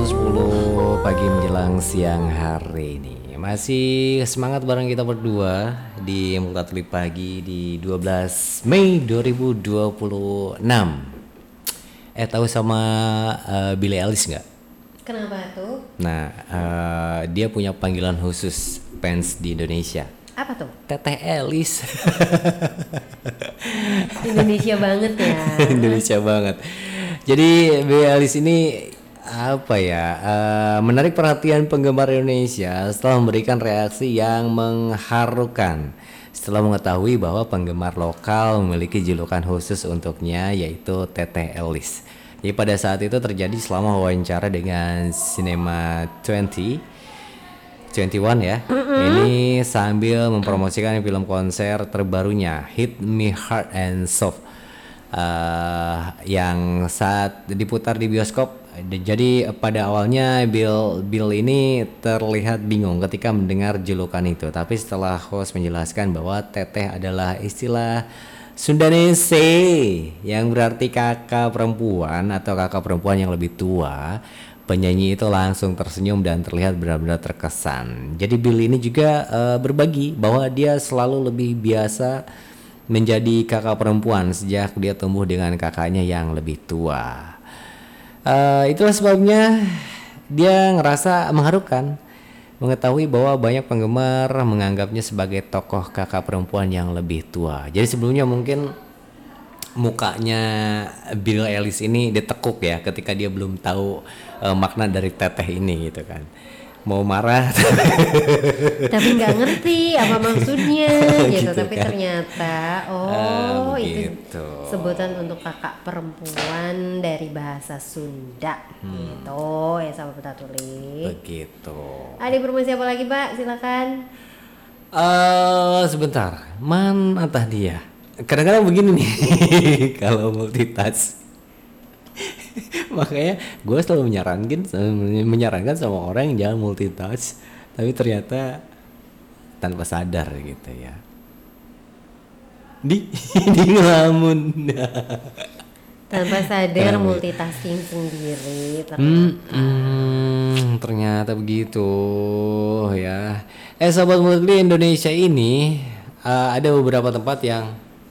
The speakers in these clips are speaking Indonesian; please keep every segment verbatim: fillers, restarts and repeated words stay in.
sepuluh pagi menjelang siang hari ini. Masih semangat bareng kita berdua di Multatuli Pagi di dua belas Mei dua ribu dua puluh enam. Eh tahu sama uh, Billie Eilish nggak? Kenapa tuh? Nah, uh, dia punya panggilan khusus fans di Indonesia. Apa tuh? Teteh Elis. Indonesia banget ya. Indonesia banget. Jadi Billie Eilish ini apa ya uh, menarik perhatian penggemar Indonesia setelah memberikan reaksi yang mengharukan setelah mengetahui bahwa penggemar lokal memiliki julukan khusus untuknya, yaitu Teteh Elis. Jadi pada saat itu terjadi selama wawancara dengan Cinema dua puluh dua puluh satu ya. Mm-hmm. Ini sambil mempromosikan film konser terbarunya Hit Me Hard and Soft uh, yang saat diputar di bioskop. Jadi pada awalnya Bill Bill ini terlihat bingung ketika mendengar julukan itu, tapi setelah host menjelaskan bahwa Teteh adalah istilah Sundanese yang berarti kakak perempuan atau kakak perempuan yang lebih tua, penyanyi itu langsung tersenyum dan terlihat benar-benar terkesan. Jadi Bill ini juga uh, berbagi bahwa dia selalu lebih biasa menjadi kakak perempuan sejak dia tumbuh dengan kakaknya yang lebih tua. Uh, itulah sebabnya dia ngerasa mengharukan mengetahui bahwa banyak penggemar menganggapnya sebagai tokoh kakak perempuan yang lebih tua. Jadi sebelumnya mungkin mukanya Billie Eilish ini ditekuk ya ketika dia belum tahu uh, makna dari teteh ini gitu kan. Mau marah tapi nggak ngerti apa maksudnya gitu, gitu tapi kan? Ternyata oh uh, itu sebutan untuk kakak perempuan dari bahasa Sunda hmm. gitu ya sahabat Multatuli. Begitu. Ada informasi apa lagi Pak? Silakan. Uh, sebentar, mana tah dia? Kadang-kadang begini nih kalau multitask. Makanya gue selalu menyarankan menyarankan sama orang yang jangan multitask, tapi ternyata tanpa sadar gitu ya. Di di ngelamun. Tanpa sadar multitasking sendiri ternyata. Hmm, hmm, ternyata begitu ya. Eh sahabat Multatuli, Indonesia ini uh, ada beberapa tempat yang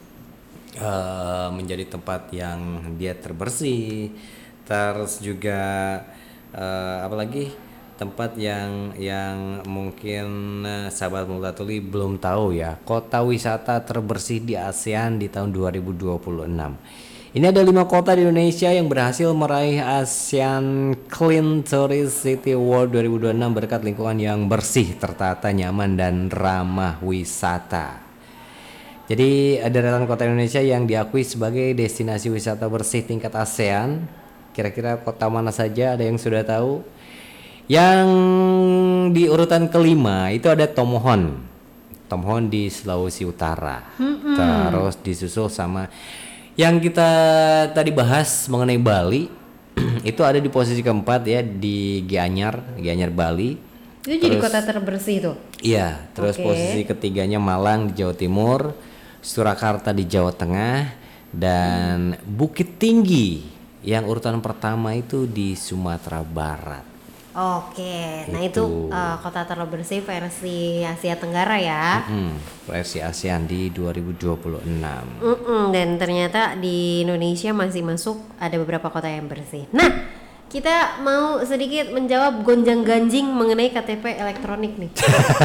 Uh, menjadi tempat yang dia terbersih, terus juga uh, apalagi tempat yang yang mungkin uh, sahabat Multatuli belum tahu ya, kota wisata terbersih di ASEAN di tahun dua ribu dua puluh enam. Ini ada lima kota di Indonesia yang berhasil meraih ASEAN Clean Tourist City Award dua ribu dua puluh enam berkat lingkungan yang bersih, tertata, nyaman, dan ramah wisata. Jadi ada deretan kota Indonesia yang diakui sebagai destinasi wisata bersih tingkat ASEAN. Kira-kira kota mana saja, ada yang sudah tahu? Yang di urutan kelima itu ada Tomohon. Tomohon di Sulawesi Utara. Mm-hmm. Terus disusul sama yang kita tadi bahas mengenai Bali. Itu ada di posisi keempat ya, di Gianyar, Gianyar Bali. Itu terus, jadi kota terbersih tuh? Iya, terus okay. Posisi ketiganya Malang di Jawa Timur, Surakarta di Jawa Tengah, dan hmm. Bukit Tinggi yang urutan pertama itu di Sumatera Barat. Oke, itu. Nah itu uh, kota terbersih versi Asia Tenggara ya. Mm-mm, versi ASEAN di dua ribu dua puluh enam. Mm-mm, dan ternyata di Indonesia masih masuk ada beberapa kota yang bersih. Nah, kita mau sedikit menjawab gonjang-ganjing mengenai K T P elektronik nih.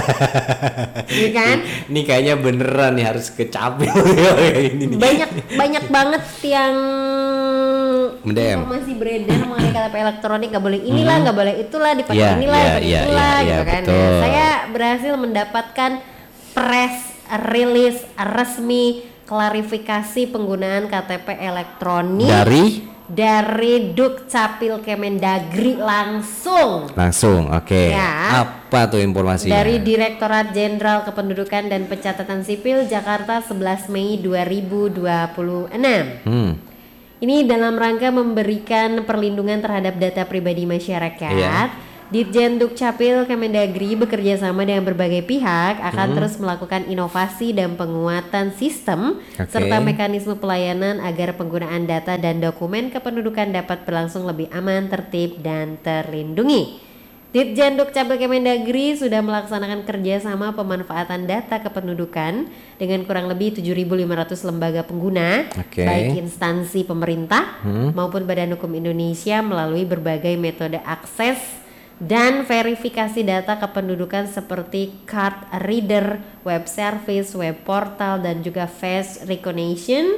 Iya kan? Ini kayaknya beneran nih harus kecapil ini nih. Banyak banyak banget yang Mendem. Informasi beredar mengenai K T P elektronik, nggak boleh inilah, nggak hmm. boleh itulah, dipakai yeah, inilah, yeah, dipakai yeah, itulah, yeah, gitu yeah, kan. betul. Nah, saya berhasil mendapatkan press release resmi klarifikasi penggunaan K T P elektronik dari dari Dukcapil Kemendagri langsung. Langsung, oke. Okay. Ya. Apa tuh informasinya? Dari Direktorat Jenderal Kependudukan dan Pencatatan Sipil Jakarta sebelas Mei dua ribu dua puluh enam. Hmm. Ini dalam rangka memberikan perlindungan terhadap data pribadi masyarakat. Yeah. Ditjen Dukcapil Kemendagri bekerja sama dengan berbagai pihak akan hmm. terus melakukan inovasi dan penguatan sistem okay. serta mekanisme pelayanan agar penggunaan data dan dokumen kependudukan dapat berlangsung lebih aman, tertib, dan terlindungi. Ditjen Dukcapil Kemendagri sudah melaksanakan kerjasama pemanfaatan data kependudukan dengan kurang lebih tujuh ribu lima ratus lembaga pengguna, okay. baik instansi pemerintah hmm. maupun Badan Hukum Indonesia melalui berbagai metode akses dan verifikasi data kependudukan seperti card reader, web service, web portal, dan juga face recognition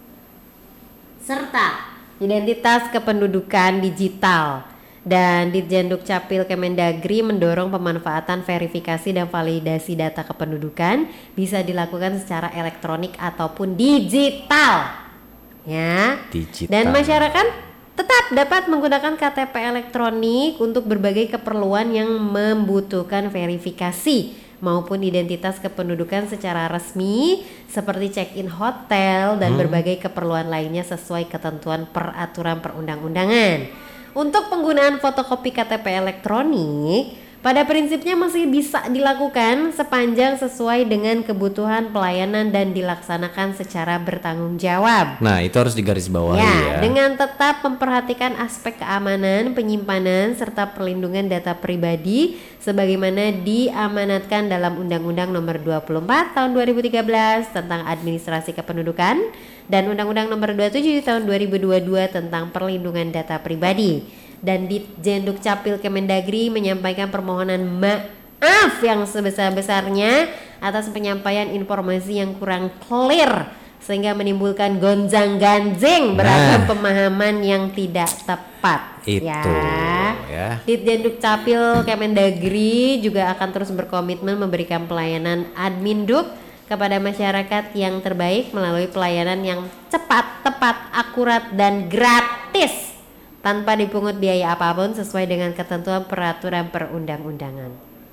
serta identitas kependudukan digital. Dan Ditjen Dukcapil Kemendagri mendorong pemanfaatan verifikasi dan validasi data kependudukan bisa dilakukan secara elektronik ataupun digital. Ya. Digital. Dan masyarakat tetap dapat menggunakan K T P elektronik untuk berbagai keperluan yang membutuhkan verifikasi maupun identitas kependudukan secara resmi seperti check-in hotel dan hmm. berbagai keperluan lainnya sesuai ketentuan peraturan perundang-undangan. Untuk penggunaan fotokopi K T P elektronik pada prinsipnya masih bisa dilakukan sepanjang sesuai dengan kebutuhan pelayanan dan dilaksanakan secara bertanggung jawab. Nah, itu harus digarisbawahi ya, ya. Dengan tetap memperhatikan aspek keamanan, penyimpanan, serta perlindungan data pribadi sebagaimana diamanatkan dalam Undang-Undang Nomor dua puluh empat Tahun dua ribu tiga belas tentang Administrasi Kependudukan dan Undang-Undang Nomor dua puluh tujuh Tahun dua ribu dua puluh dua tentang Perlindungan Data Pribadi. Dan Ditjen Dukcapil Kemendagri menyampaikan permohonan maaf yang sebesar-besarnya atas penyampaian informasi yang kurang clear sehingga menimbulkan gonjang-ganjing beragam nah. pemahaman yang tidak tepat. Itu ya. ya. Ditjen Dukcapil Kemendagri juga akan terus berkomitmen memberikan pelayanan admin duk kepada masyarakat yang terbaik melalui pelayanan yang cepat, tepat, akurat, dan gratis tanpa dipungut biaya apapun sesuai dengan ketentuan peraturan perundang-undangan.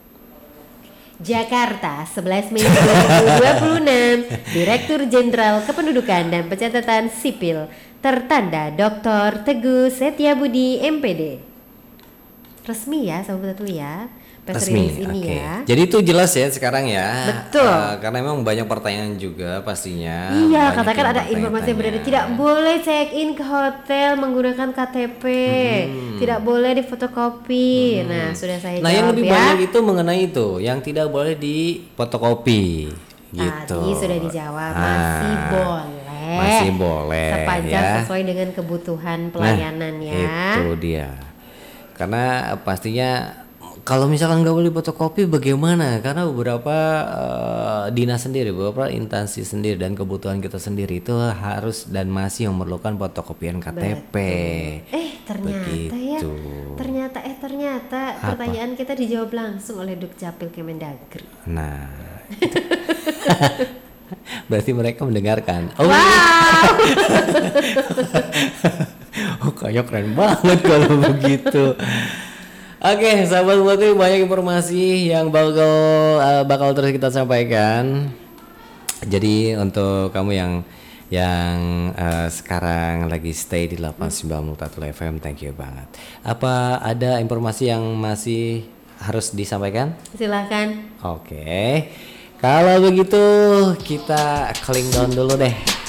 Jakarta, sebelas Mei dua ribu dua puluh enam, Direktur Jenderal Kependudukan dan Pencatatan Sipil, tertanda Doktor Teguh Setiabudi M P D. Resmi ya, sahabat dulu ya. Resmi, ini okay. ya. Jadi itu jelas ya sekarang ya. Betul. Uh, karena memang banyak pertanyaan juga pastinya. Iya, katakan ada informasi yang beredar tidak boleh check in ke hotel menggunakan K T P, hmm. tidak boleh difotokopi. Hmm. Nah, sudah saya nah, jawab ya. Nah, yang lebih ya. banyak itu mengenai itu, yang tidak boleh difotokopi. Gitu. Tadi sudah dijawab, ah, masih boleh. Masih boleh. Sepanjang ya. sesuai dengan kebutuhan pelayanan nah, ya. Itu dia. Karena pastinya kalau misalkan nggak boleh fotokopi bagaimana? Karena beberapa uh, dinas sendiri, beberapa instansi sendiri dan kebutuhan kita sendiri itu harus dan masih memerlukan fotokopian K T P. Betul. Eh ternyata Begitu. ya, ternyata eh ternyata Apa? pertanyaan kita dijawab langsung oleh Dukcapil Kemendagri. Nah, berarti mereka mendengarkan. Oh, wow. Oh kayak keren banget kalau begitu. Oke, okay, sahabat-sahabat, banyak informasi yang bakal uh, bakal terus kita sampaikan. Jadi untuk kamu yang yang uh, sekarang lagi stay di delapan puluh sembilan satu F M, thank you banget. Apa ada informasi yang masih harus disampaikan? Silakan. Oke. Okay. Kalau begitu kita cling down dulu deh.